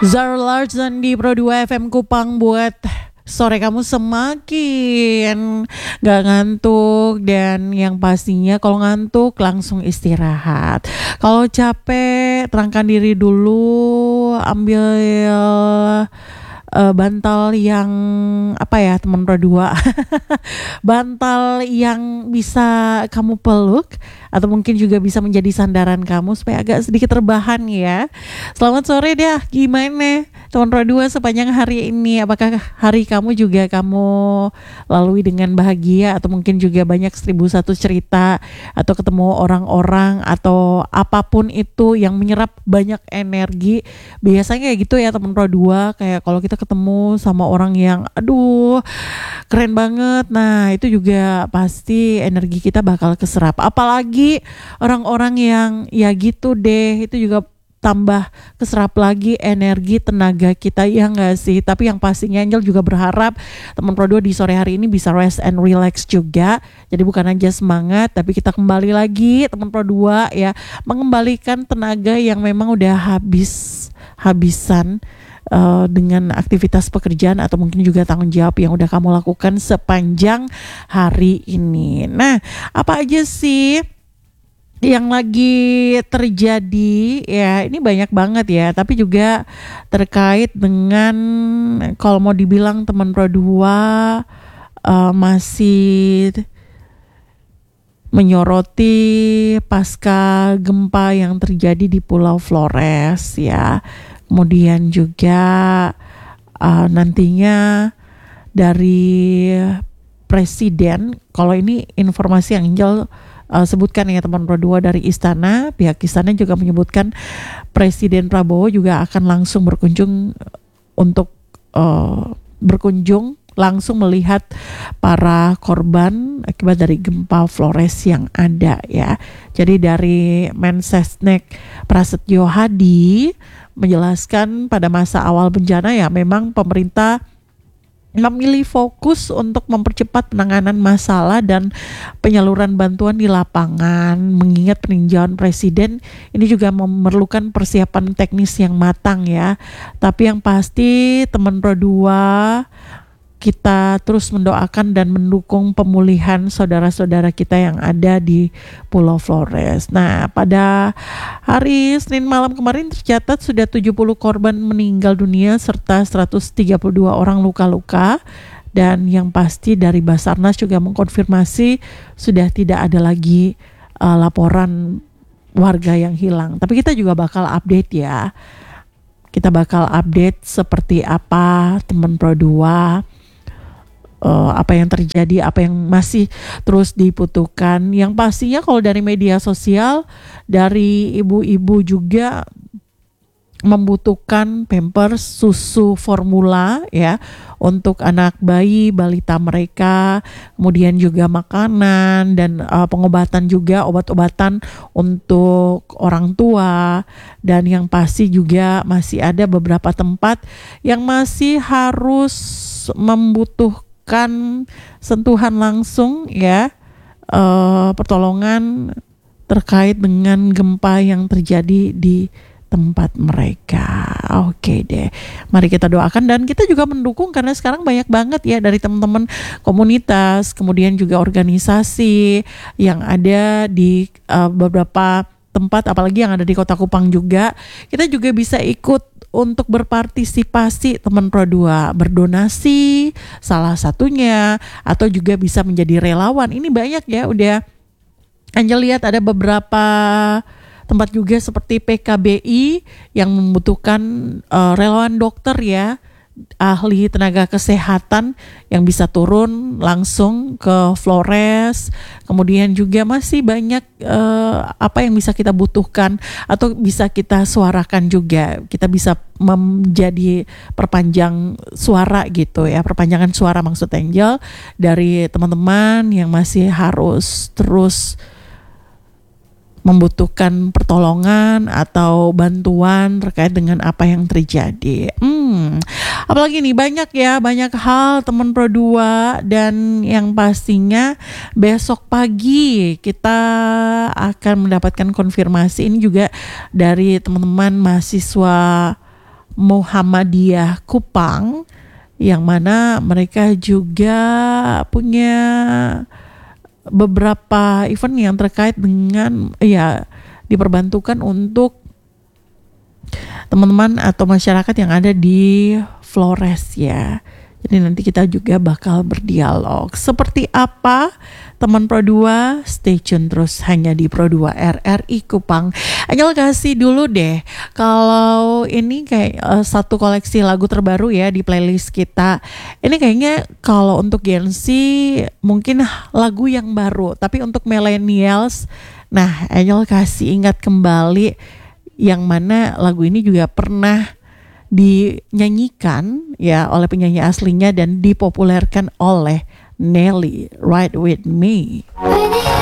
Zara Larsson di Pro 2 FM Kupang buat sore kamu semakin gak ngantuk. Dan yang pastinya kalau ngantuk langsung istirahat. Kalau capek terangkan diri dulu, ambil bantal yang apa ya teman Pro 2 bantal yang bisa kamu peluk atau mungkin juga bisa menjadi sandaran kamu supaya agak sedikit rebahan ya. Selamat sore deh, gimana teman Pro 2 sepanjang hari ini? Apakah hari kamu juga kamu lalui dengan bahagia atau mungkin juga banyak 1001 cerita atau ketemu orang-orang atau apapun itu yang menyerap banyak energi? Biasanya kayak gitu ya teman Pro 2, kayak kalau kita ketemu sama orang yang aduh keren banget, nah itu juga pasti energi kita bakal keserap. Apalagi orang-orang yang ya gitu deh, itu juga tambah keserap lagi energi tenaga kita, ya nggak sih? Tapi yang pastinya Angel juga berharap teman Pro 2 di sore hari ini bisa rest and relax juga. Jadi bukan aja semangat, tapi kita kembali lagi teman Pro 2 ya, mengembalikan tenaga yang memang udah habisan dengan aktivitas pekerjaan atau mungkin juga tanggung jawab yang udah kamu lakukan sepanjang hari ini. Nah, apa aja sih yang lagi terjadi ya? Ini banyak banget ya, tapi juga terkait dengan kalau mau dibilang teman Pro 2 masih menyoroti pasca gempa yang terjadi di Pulau Flores ya. Kemudian juga nantinya dari presiden, kalau ini informasi yang Angel sebutkan ya teman Pro 2 dari istana, pihak istana juga menyebutkan Presiden Prabowo juga akan langsung berkunjung untuk langsung melihat para korban akibat dari gempa Flores yang ada ya. Jadi dari Mensesnek Prasetyo Hadi menjelaskan pada masa awal bencana ya memang pemerintah memilih fokus untuk mempercepat penanganan masalah dan penyaluran bantuan di lapangan. Mengingat peninjauan presiden ini juga memerlukan persiapan teknis yang matang ya. Tapi yang pasti teman Pro 2, kita terus mendoakan dan mendukung pemulihan saudara-saudara kita yang ada di Pulau Flores. Nah, pada hari Senin malam kemarin tercatat sudah 70 korban meninggal dunia serta 132 orang luka-luka. Dan yang pasti dari Basarnas juga mengkonfirmasi sudah tidak ada lagi laporan warga yang hilang. Tapi kita juga bakal update ya. Kita bakal update seperti apa teman Pro 2, apa yang terjadi, apa yang masih terus dibutuhkan. Yang pastinya kalau dari media sosial, dari ibu-ibu juga membutuhkan pampers, susu formula ya untuk anak bayi, balita mereka, kemudian juga makanan dan pengobatan juga, obat-obatan untuk orang tua. Dan yang pasti juga masih ada beberapa tempat yang masih harus membutuhkan sentuhan langsung ya, pertolongan terkait dengan gempa yang terjadi di tempat mereka. Oke deh, mari kita doakan dan kita juga mendukung karena sekarang banyak banget ya dari teman-teman komunitas, kemudian juga organisasi yang ada di beberapa tempat, apalagi yang ada di Kota Kupang juga. Kita juga bisa ikut untuk berpartisipasi teman Pro 2, berdonasi salah satunya, atau juga bisa menjadi relawan. Ini banyak ya, udah Angel lihat ada beberapa tempat juga seperti PKBI yang membutuhkan relawan dokter ya, ahli tenaga kesehatan yang bisa turun langsung ke Flores. Kemudian juga masih banyak apa yang bisa kita butuhkan atau bisa kita suarakan juga. Kita bisa menjadi perpanjang suara gitu ya, perpanjangan suara maksud Angel dari teman-teman yang masih harus terus membutuhkan pertolongan atau bantuan terkait dengan apa yang terjadi. Apalagi nih banyak hal teman Pro 2, dan yang pastinya besok pagi kita akan mendapatkan konfirmasi ini juga dari teman-teman mahasiswa Muhammadiyah Kupang, yang mana mereka juga punya beberapa event yang terkait dengan ya diperbantukan untuk teman-teman atau masyarakat yang ada di Flores ya. Jadi nanti kita juga bakal berdialog. Seperti apa teman Pro 2? Stay tune terus hanya di Pro 2 RRI Kupang. Angel kasih dulu deh. Kalau ini kayak satu koleksi lagu terbaru ya di playlist kita. Ini kayaknya kalau untuk Gen Z mungkin lagu yang baru. Tapi untuk millennials, nah Angel kasih ingat kembali yang mana lagu ini juga pernah dinyanyikan ya oleh penyanyi aslinya dan dipopulerkan oleh Nelly, Ride With Me.